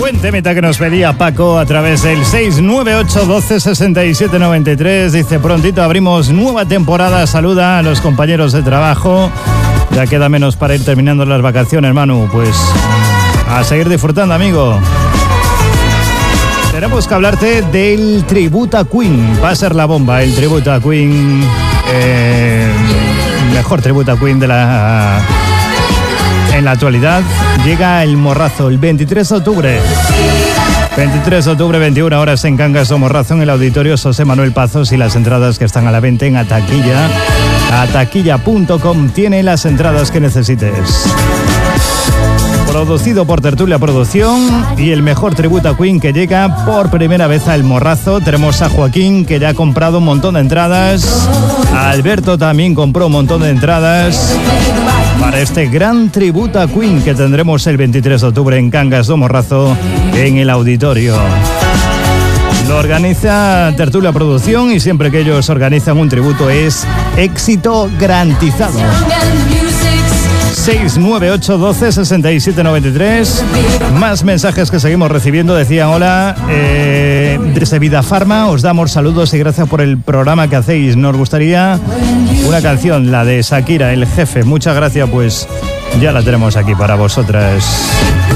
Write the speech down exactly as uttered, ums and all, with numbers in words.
Buen temita que nos pedía Paco a través del seis nueve ocho uno dos seis siete nueve tres. Dice, prontito abrimos nueva temporada. Saluda a los compañeros de trabajo. Ya queda menos para ir terminando las vacaciones, Manu. Pues a seguir disfrutando, amigo. Tenemos que hablarte del tributo a Queen. Va a ser la bomba, el tributo a Queen. Eh, mejor tributo a Queen de la... En la actualidad. Llega el Morrazo el veintitrés de octubre. veintitrés de octubre, veintiuna horas en Cangas do Morrazo, en el Auditorio José Manuel Pazos, y las entradas que están a la venta en Ataquilla. Ataquilla punto com tiene las entradas que necesites. Producido por Tertulia Producción y el mejor tributo a Queen que llega por primera vez al Morrazo. Tenemos a Joaquín, que ya ha comprado un montón de entradas. A Alberto también compró un montón de entradas para este gran tributo a Queen que tendremos el veintitrés de octubre en Cangas do Morrazo, en el Auditorio. Lo organiza Tertulia Producción y siempre que ellos organizan un tributo es éxito garantizado. seis nueve ocho uno dos seis siete nueve tres. Más mensajes que seguimos recibiendo. Decían, hola, eh, desde Vida Farma os damos saludos y gracias por el programa que hacéis. Nos gustaría una canción, la de Shakira, El Jefe. Muchas gracias, pues ya la tenemos aquí para vosotras.